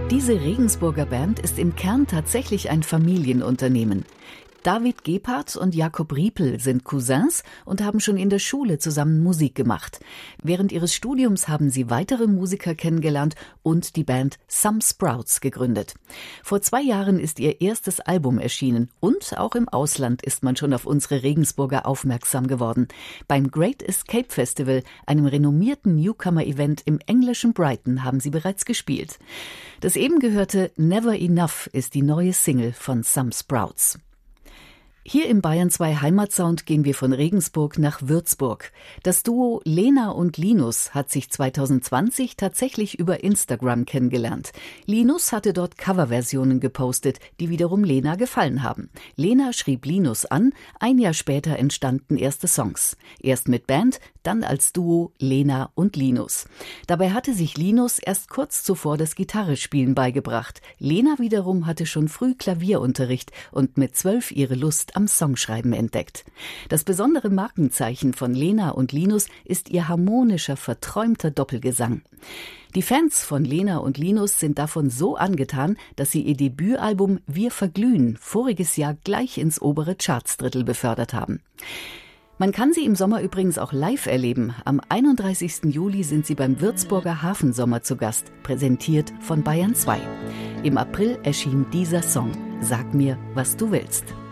Diese Regensburger Band ist im Kern tatsächlich ein Familienunternehmen. David Gebhardt und Jakob Riepel sind Cousins und haben schon in der Schule zusammen Musik gemacht. Während ihres Studiums haben sie weitere Musiker kennengelernt und die Band Some Sprouts gegründet. Vor 2 Jahren ist ihr erstes Album erschienen und auch im Ausland ist man schon auf unsere Regensburger aufmerksam geworden. Beim Great Escape Festival, einem renommierten Newcomer-Event im englischen Brighton, haben sie bereits gespielt. Das eben gehörte Never Enough ist die neue Single von Some Sprouts. Hier im Bayern 2 Heimatsound gehen wir von Regensburg nach Würzburg. Das Duo Lena und Linus hat sich 2020 tatsächlich über Instagram kennengelernt. Linus hatte dort Coverversionen gepostet, die wiederum Lena gefallen haben. Lena schrieb Linus an, 1 Jahr später entstanden erste Songs. Erst mit Band, dann als Duo Lena und Linus. Dabei hatte sich Linus erst kurz zuvor das Gitarrespielen beigebracht. Lena wiederum hatte schon früh Klavierunterricht und mit 12 ihre Lust am Songschreiben entdeckt. Das besondere Markenzeichen von Lena und Linus ist ihr harmonischer, verträumter Doppelgesang. Die Fans von Lena und Linus sind davon so angetan, dass sie ihr Debütalbum Wir verglühen voriges Jahr gleich ins obere Chartsdrittel befördert haben. Man kann sie im Sommer übrigens auch live erleben. Am 31. Juli sind sie beim Würzburger Hafensommer zu Gast, präsentiert von Bayern 2. Im April erschien dieser Song, Sag mir, was du willst.